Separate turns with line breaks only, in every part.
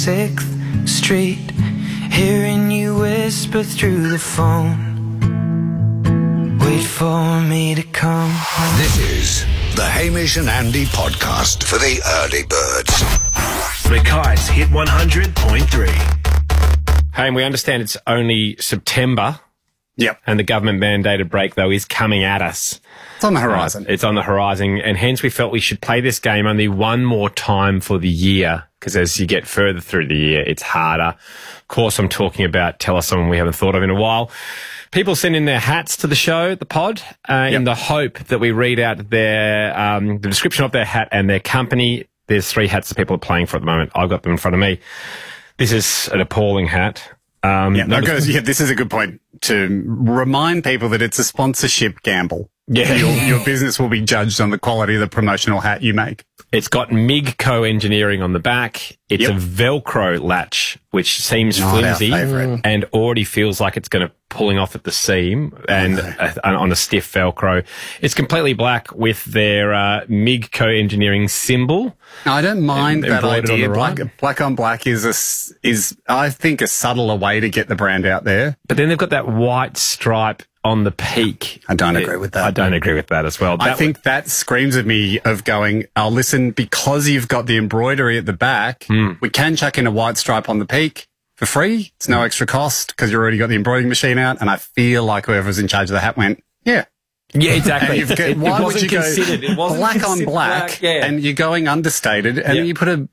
6th Street, hearing you whisper through the phone. Wait for me to come home.
This is the Hamish and Andy podcast for the early birds.
Mackay's Hit 100.3.
Hey, and we understand it's only September.
Yep.
And the government-mandated break, though, is coming at us.
It's on the horizon.
It's on the horizon, and hence we felt we should play this game only one more time for the year, because as you get further through the year, it's harder. Of course, I'm talking about Tell Us Someone We Haven't Thought Of in a While. People send in their hats to the show, the pod, in the hope that we read out their the description of their hat and their company. There's 3 hats that people are playing for at the moment. I've got them in front of me. This is an appalling hat.
This is a good point to remind people that it's a sponsorship gamble.
Yeah.
Your business will be judged on the quality of the promotional hat you make.
It's got MIGCO engineering on the back. It's a Velcro latch, which seems flimsy and already feels like it's going to pulling off at the seam and on a stiff Velcro. It's completely black with their MIGCO engineering symbol.
No, I don't mind that idea.
Right.
Black on black is I think a subtler way to get the brand out there.
But then they've got that white stripe on the peak.
I don't agree with that.
I don't agree with that as well.
I think that screams at me of going, listen, because you've got the embroidery at the back, we can chuck in a white stripe on the peak for free. It's no extra cost because you've already got the embroidering machine out. And I feel like whoever's in charge of the hat went, yeah,
exactly.
Why would you go black on black and you're going understated and you put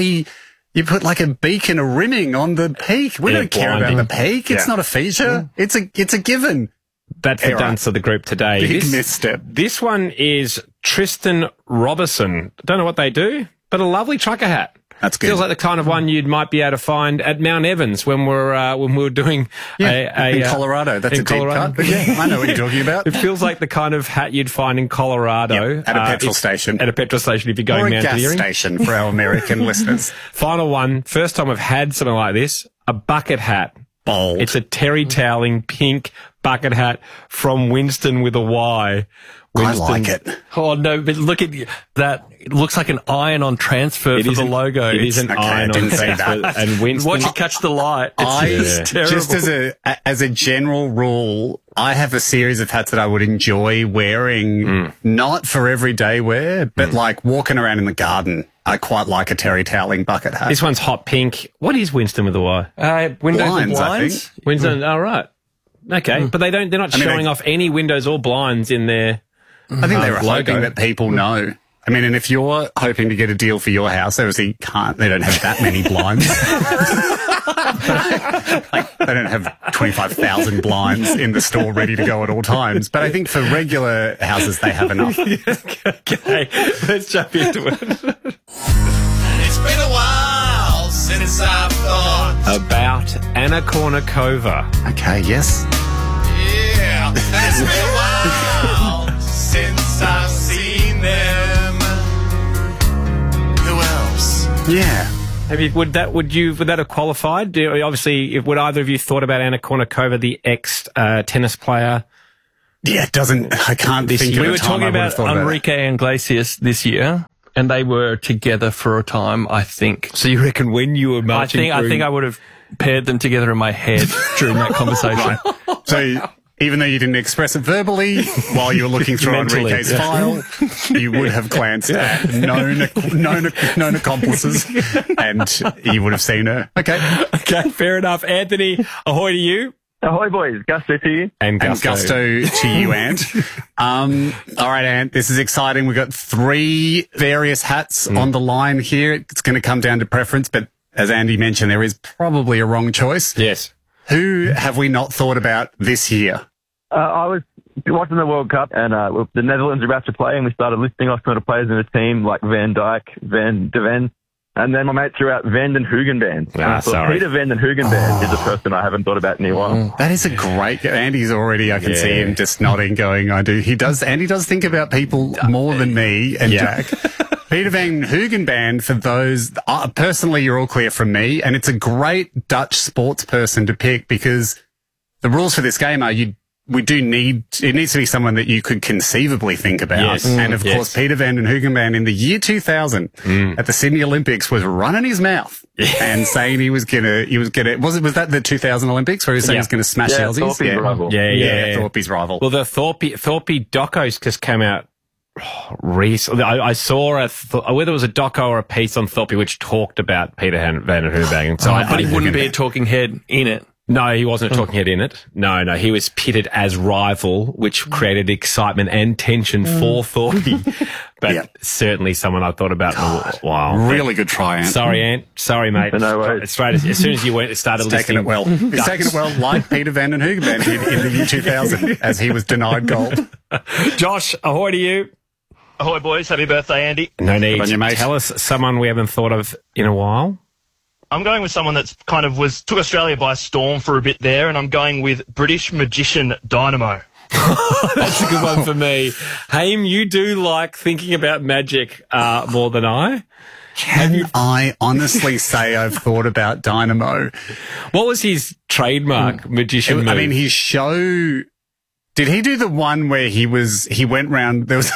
you put like a beak and a rimming on the peak. We don't care about the peak. It's not a feature. It's a given.
That's the dunce of the group today.
Big misstep.
This one is Tristan Robertson. Don't know what they do, but a lovely trucker hat.
That's good.
Feels like the kind of one you might be able to find at Mount Evans when we were doing
in Colorado. That's a deep cut. Yeah, I know what you're talking about.
It feels like the kind of hat you'd find in Colorado
at a petrol station.
At a petrol station if you're going mountaineering.
Or a gas station for our American listeners.
Final one. First time I've had something like this. A bucket hat.
Bold.
It's a terry toweling pink bucket hat from Winston with a Y. Winston.
I like it.
Oh, no, but look at that. It looks like an iron-on transfer for the logo.
It is an iron-on transfer. And Winston...
Watch it catch the light.
It's terrible.
Just as a general rule, I have a series of hats that I would enjoy wearing, not for everyday wear, but like walking around in the garden. I quite like a terry toweling bucket hat.
This one's hot pink. What is Winston with a Y?
Windows
blinds,
and blinds?
I think.
Winston, right. Okay, but they're not showing off any windows or blinds in their
I think they were
logo.
hoping that people know. I mean, and if you're hoping to get a deal for your house, they obviously they don't have that many blinds. They don't have 25,000 blinds in the store ready to go at all times. But I think for regular houses, they have enough.
Okay, let's jump into it.
It's been a while since I've thought
About Anna Kournikova.
Okay, yes.
Yeah, it's been a while since I've seen them. Who else?
Yeah.
Would that have qualified? Obviously, would either of you thought about Anna Kournikova, the ex tennis player?
Yeah, I can't think of a time
We were talking
I would have
about
thought
Enrique Iglesias this year, and they were together for a time, I think.
So you reckon when you were marching
I think I would have paired them together in my head during that conversation.
So even though you didn't express it verbally while you were looking through
Mentally,
Enrique's file, you would have glanced at known accomplices and you would have seen her.
Okay, fair enough. Anthony, ahoy to you.
Ahoy, boys. Gusto to you.
And
Gusto to you, Ant. All right, Ant, this is exciting. We've got 3 various hats on the line here. It's going to come down to preference, but as Andy mentioned, there is probably a wrong choice.
Yes.
Who have we not thought about this year?
I was watching the World Cup, and the Netherlands are about to play, and we started listing off some of the players in the team, like Van Dijk, Van de Ven, and then my mate threw out Vanden Hoogenband. Peter Vanden Hoogenband is a person I haven't thought about in a while.
That is a great... Andy's already... I can see him just nodding, going, I do. Andy does think about people more than me and Jack. Peter Van Hoogenband, for those... personally, you're all clear from me, and it's a great Dutch sports person to pick because the rules for this game are you we do need, it needs to be someone that you could conceivably think about.
Yes.
And of course, Peter van den Hoogenband in the year 2000 at the Sydney Olympics was running his mouth and saying he was gonna, was that the 2000 Olympics where he was saying he was gonna smash the Aussies?
Thorpe's rival.
Yeah.
Thorpe's rival.
Well, the Thorpe docos just came out recently. I saw whether it was a doco or a piece on Thorpe which talked about Peter van den Hoogenband. So
but he wouldn't be a talking head in it.
No, he wasn't a talking head in it. No, he was pitted as rival, which created excitement and tension for Thorpe. But certainly someone I've thought about in a while.
Really good try, Ant.
Sorry, Ant. Sorry, mate.
No worries.
Straight as soon as you went, it started
Taking it well. He's taken it well, like Peter van den Hoogenband did in the year 2000, as he was denied gold.
Josh, ahoy to you.
Ahoy, boys. Happy birthday, Andy.
No need.
Good on you, mate.
Tell us someone we haven't thought of in a while.
I'm going with someone that's kind of took Australia by storm for a bit there, and I'm going with British magician Dynamo.
That's a good one for me. Haim, you do like thinking about magic more than I.
Can I honestly say I've thought about Dynamo?
What was his trademark magician move?
I mean, his show... Did he do the one where he went round... There was...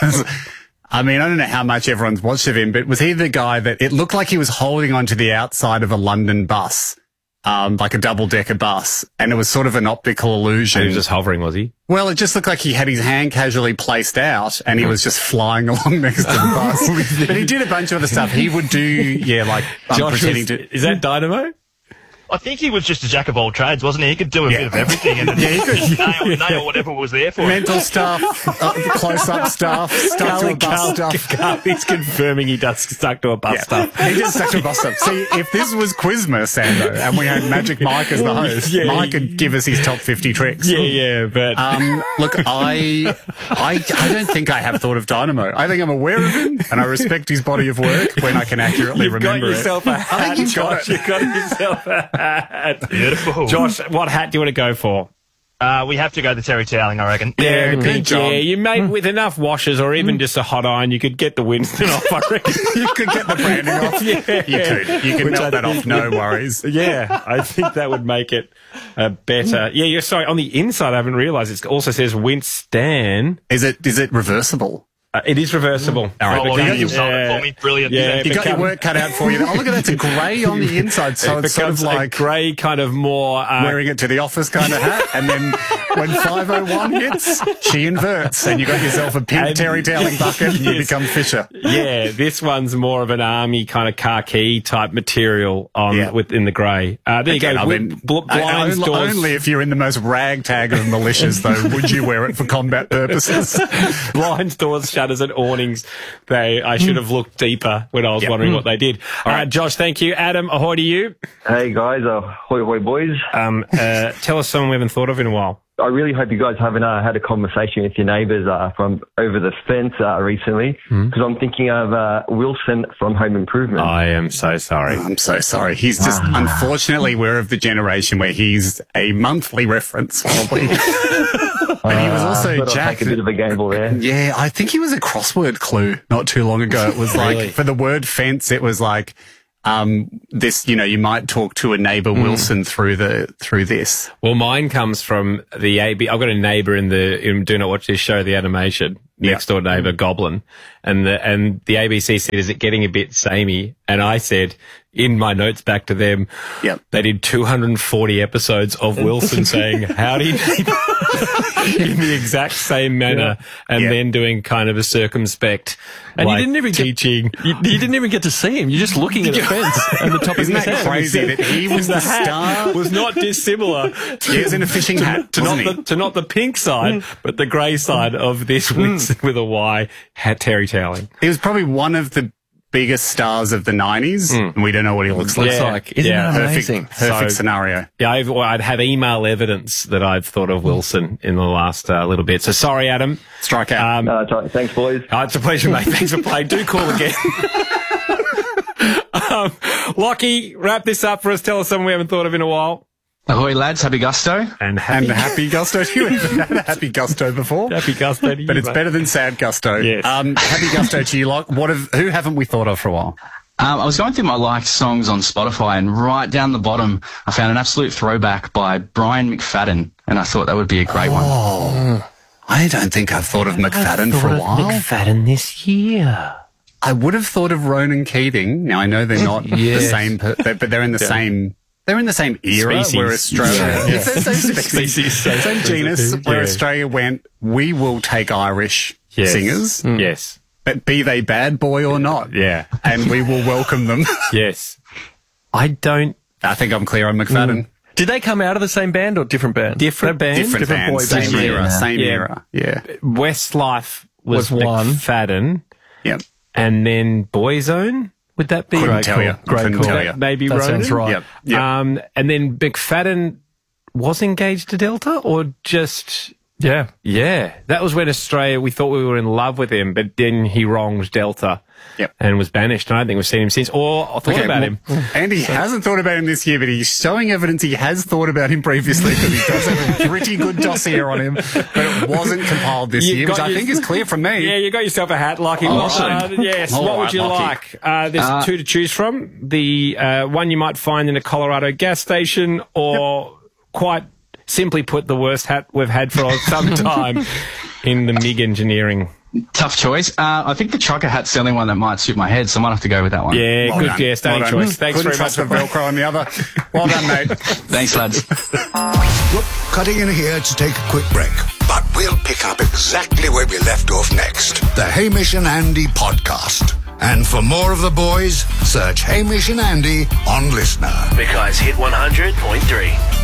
I mean, I don't know how much everyone's watched of him, but was he the guy that it looked like he was holding onto the outside of a London bus, like a double-decker bus, and it was sort of an optical illusion.
And he was just hovering, was he?
Well, it just looked like he had his hand casually placed out, and he was just flying along next to the bus. But he did a bunch of other stuff. He would do, like, pretending to...
Is that Dynamo?
I think he was just a jack of all trades, wasn't he? He could do a bit of everything and he could nail whatever was there for him.
Mental stuff, close-up stuff, stuck to a bus stuff.
He's confirming he does stuck to a bus stuff.
He did stuck to a bus stuff. See, if this was Quizmas, Sando, and we had Magic Mike as the host, Mike could give us his top 50 tricks.
But...
look, I don't think I have thought of Dynamo. I think I'm aware of him, and I respect his body of work when I can accurately remember it.
You've got yourself a hat,
I think you've got it.
You've got yourself a hat.
Beautiful.
Josh, what hat do you want to go for?
We have to go the Terry Toweling, I reckon.
Yeah, you made with enough washes or even just a hot iron, you could get the Winston off, I reckon.
You could get the branding off. You could melt that off, no worries.
Yeah, I think that would make it better. Yeah, you're sorry. On the inside, I haven't realised it also says Winston.
Is it reversible?
It is reversible.
All right,
you sold it for me. Brilliant.
Yeah,
you got your work cut out for you. Oh, look at that. It's a grey on the inside. So it's sort of like
a grey kind of more...
wearing it to the office kind of hat. And then when 501 hits, she inverts. And you got yourself a pink Terry Toweling bucket and you become Fisher.
Yeah, this one's more of an army kind of khaki type material within the grey. There you go.
I mean,
blinds, doors.
Only if you're in the most ragtag of militias, though, would you wear it for combat purposes.
Blinds, doors, shutters and awnings. I should have looked deeper when I was wondering what they did. All right, Josh, thank you. Adam, ahoy to you.
Hey, guys. Ahoy, ahoy, boys.
Tell us someone we haven't thought of in a while.
I really hope you guys haven't had a conversation with your neighbours from over the fence recently, because I'm thinking of Wilson from Home Improvement.
I am so sorry.
I'm so sorry. He's just, unfortunately, we're of the generation where he's a monthly reference, probably. And he was also Jack.
Take a bit of a gamble there.
Yeah, I think he was a crossword clue not too long ago. It was like, for the word fence, it was like, this, you might talk to a neighbour Wilson through this.
Well, mine comes from the I've got a neighbour in Do Not Watch This Show, the animation, next door neighbour Goblin, and the ABC said, is it getting a bit samey? And I said, in my notes back to them, they did 240 episodes of Wilson saying, howdy neighbour, in the exact same manner, and then doing kind of a circumspect,
and you didn't even get to see him. You're just looking at a fence and the top of his head.
Isn't that crazy that he was the star?
Was not dissimilar.
He was in a fishing hat,
to not the pink side, but the grey side of this Winston with a Y, Terry Toweling.
He was probably one of the biggest stars of the 90s, and we don't know what he looks like.
Isn't that amazing?
Perfect scenario.
Yeah, I'd have email evidence that I've thought of Wilson in the last little bit. So sorry, Adam.
Strike out.
Thanks, boys.
It's a pleasure, mate. Thanks for playing. Do call again. Lockie, wrap this up for us. Tell us something we haven't thought of in a while.
Ahoy, lads. Happy Gusto.
And happy Gusto to you. Haven't had a happy Gusto before.
Happy Gusto to you,
but it's better than sad Gusto.
Yes.
Happy Gusto to you, Lock. Who haven't we thought of for a while?
I was going through my liked songs on Spotify, and right down the bottom, I found an absolute throwback by Brian McFadden, and I thought that would be a great one.
I don't think I've thought of McFadden for a while.
McFadden this year.
I would have thought of Ronan Keating. Now I know they're not the same, but they're in the same. They're in the same era where Australia, same genus where Australia went. We will take Irish singers.
Yes.
But be they bad boy or not.
Yeah.
And we will welcome them.
Yes. I
think I'm clear on McFadden.
Did they come out of the same band or different band?
Different band.
Different band.
boy
Same
band.
era. Same era. Yeah.
Westlife was
one.
McFadden.
Yep.
And then Boyzone. Would that be?
Couldn't tell you. Couldn't tell you.
Maybe
That
Ronan?
sounds right.
Yep.
And then McFadden was engaged to Delta or just...
Yeah.
Yeah. That was when Australia, we thought we were in love with him, but then he wronged Delta and was banished. And I don't think we've seen him since or thought about him.
Andy hasn't thought about him this year, but he's showing evidence he has thought about him previously because he does have a pretty good dossier on him, but it wasn't compiled this year, which I think is clear from me.
Yeah, you got yourself a hat, Lucky. Yes. What would you like? There's two to choose from. The one you might find in a Colorado gas station or quite simply put, the worst hat we've had for some time in the MiG engineering.
Tough choice. I think the trucker hat's the only one that might suit my head, so I might have to go with that one.
Yeah,
Well
good
done.
guess.
Well done.
Choice. Thanks
Couldn't
very much.
trust the Velcro on the other. Well done, mate.
Thanks, lads.
We're cutting in here to take a quick break, but we'll pick up exactly where we left off next. The Hamish and Andy podcast. And for more of the boys, search Hamish and Andy on Listener.
Because Hit 100.3.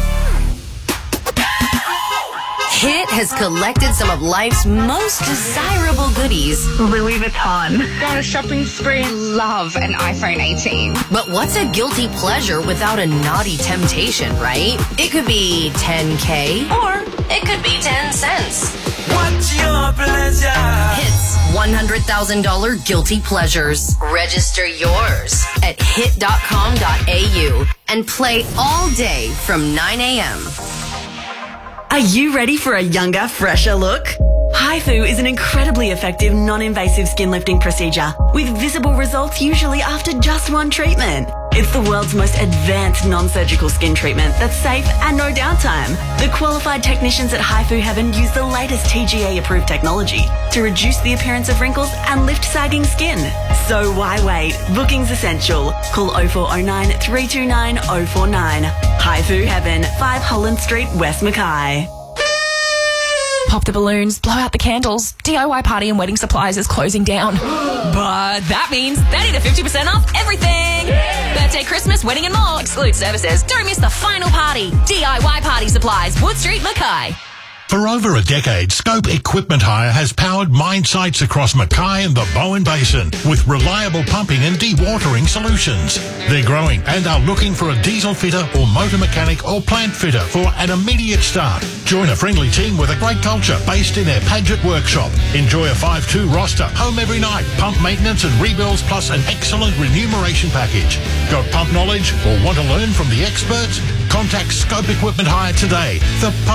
Hit has collected some of life's most desirable goodies.
Louis Vuitton. Go on a shopping spree. Love an iPhone 18.
But what's a guilty pleasure without a naughty temptation, right? It could be $10K or it could be 10 cents.
What's your pleasure?
Hit's $100,000 guilty pleasures. Register yours at hit.com.au and play all day from 9 a.m.
Are you ready for a younger, fresher look? HIFU is an incredibly effective, non-invasive skin lifting procedure with visible results usually after just one treatment. It's the world's most advanced non-surgical skin treatment that's safe and no downtime. The qualified technicians at HIFU Heaven use the latest TGA-approved technology to reduce the appearance of wrinkles and lift sagging skin. So why wait? Booking's essential. Call 0409 329 049. HIFU Heaven, 5 Holland Street, West Mackay.
Pop the balloons, blow out the candles. DIY party and wedding supplies is closing down. But that means 30 to 50% off everything. Birthday, Christmas, wedding and more. Exclude services. Don't miss the final party. DIY Party Supplies, Wood Street, Mackay.
For over a decade, Scope Equipment Hire has powered mine sites across Mackay and the Bowen Basin with reliable pumping and dewatering solutions. They're growing and are looking for a diesel fitter or motor mechanic or plant fitter for an immediate start. Join a friendly team with a great culture based in their Paget workshop. Enjoy a 5-2 roster, home every night, pump maintenance and rebuilds plus an excellent remuneration package. Got pump knowledge or want to learn from the experts? Contact Scope Equipment Hire today. The pump